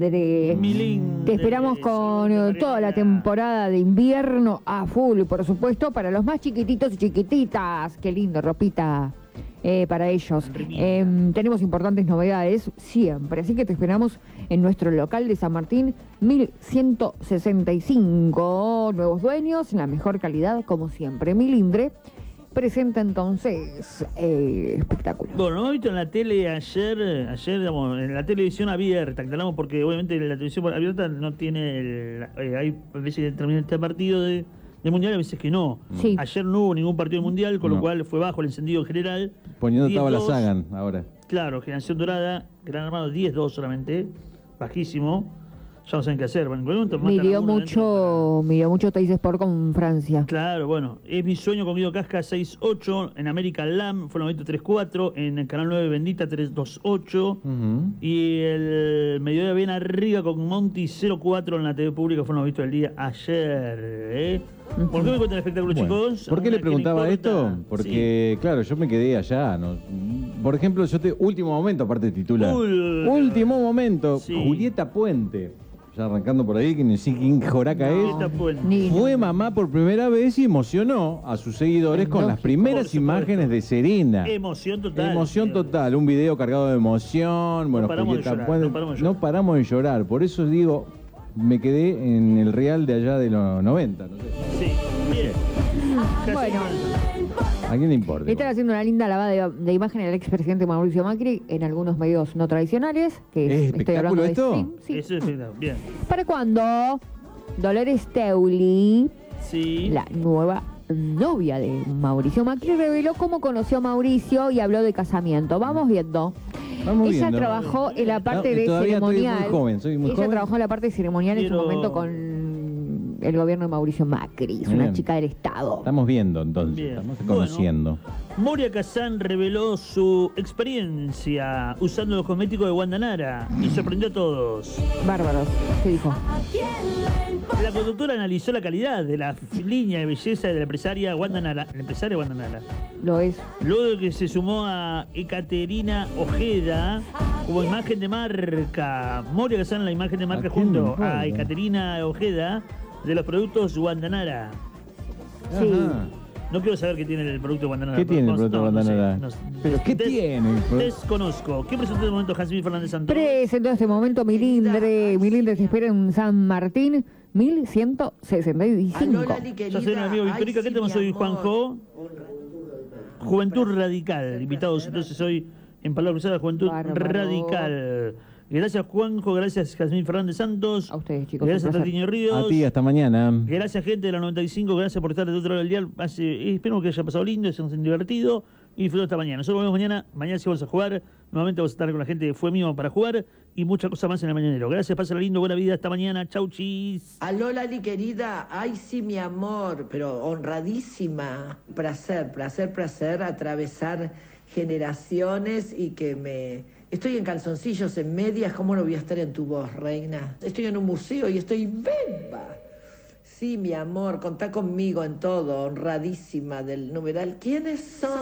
Milindre. Milindre. Te esperamos con toda la temporada de invierno a full, por supuesto, para los más chiquititos y chiquititas. Qué lindo, ropita. Para ellos. Tenemos importantes novedades siempre, así que te esperamos en nuestro local de San Martín 1165. Nuevos dueños, la mejor calidad como siempre. Milindre presenta entonces espectáculo. Bueno, hemos visto en la tele ayer, digamos, en la televisión abierta, aclaramos porque obviamente la televisión abierta no tiene, hay veces que termina este partido de mundial, a veces que no. Sí. Ayer no hubo ningún partido mundial, con lo cual fue bajo el encendido en general. Poniendo tabla Sagan ahora. Claro, Generación Dorada, Gran Hermano 10-2 solamente, bajísimo. Ya no saben qué hacer. Bueno, miró mucho Teis Sport con Francia. Claro, bueno. Es mi sueño con Guido Casca 6-8. En América Lam fue 93-4. En el Canal 9 Bendita 3-2-8. Y el Mediodía bien arriba con Monti 0-4 en la TV pública. Fueron visto el día ayer. ¿Por qué me cuentan el espectáculo, chicos? ¿Por qué le preguntaba esto? Porque, claro, yo me quedé allá. ¿No? Por ejemplo, último momento, aparte de titular. Último momento. Sí. Julieta Puente. Ya arrancando por ahí, que ni sé quién joraca es. Fue mamá por primera vez y emocionó a sus seguidores con las primeras imágenes de Serena. Emoción total. Emoción total. Un video cargado de emoción. Bueno, Julieta Puente. No paramos de llorar. Por eso digo, me quedé en el Real de allá de los 90. No sé. Sí, bien. Bueno. ¿A quién le importa? Están haciendo una linda lavada de imagen al expresidente Mauricio Macri en algunos medios no tradicionales. Que estoy hablando de esto? Sí. Eso es bien. ¿Para cuándo? Dolores Teuli, la nueva novia de Mauricio Macri, reveló cómo conoció a Mauricio y habló de casamiento. Vamos viendo. Ella trabajó en la parte de ceremonial. Soy muy joven. Ella trabajó en la parte ceremonial en su momento con el gobierno de Mauricio Macri. Es una chica del Estado. Estamos viendo entonces, estamos conociendo. Moria Kazan reveló su experiencia usando los cosméticos de Wanda Nara y sorprendió a todos. Bárbaros. ¿Qué dijo? La conductora analizó la calidad de la línea de belleza de la empresaria Wanda Nara. La empresaria Wanda Nara. Lo es. Luego de que se sumó a Ekaterina Ojeda como imagen de marca. Moria Kazan la imagen de marca junto a Ekaterina Ojeda de los productos Wanda Nara. Sí. No quiero saber qué tiene el producto Guantanara. ¿Qué tiene el producto Guantanara? No sé. ¿Pero qué tiene? Desconozco. ¿Qué presentó en este momento Jazmín Fernández Santos? Presentó en este momento Milindre. Milindre se espera en San Martín 1165. Yo soy un amigo Victorica. ¿Qué tenemos hoy, Juanjo? Juventud Radical. Invitados entonces hoy en Palabra Cruzada, Juventud Radical. Gracias, Juanjo. Gracias, Jazmín Fernández Santos. A ustedes, chicos. Gracias, Tatiño Ríos. A ti, hasta mañana. Gracias, gente de la 95. Gracias por estar de otro lado del dial. Espero que haya pasado lindo, se han divertido y disfrutado esta mañana. Nosotros nos vemos mañana. Mañana sí vamos a jugar. Nuevamente vamos a estar con la gente que fue mío para jugar y muchas cosas más en el mañanero. Gracias, pásala lindo. Buena vida. Hasta mañana. Chau, chis. Aló, Lali, querida. Ay, sí, mi amor, pero honradísima. Placer atravesar generaciones y que me... Estoy en calzoncillos, en medias, ¿cómo no voy a estar en tu voz, reina? Estoy en un museo y estoy beba. Sí, mi amor, contá conmigo en todo, honradísima del numeral. ¿Quiénes son?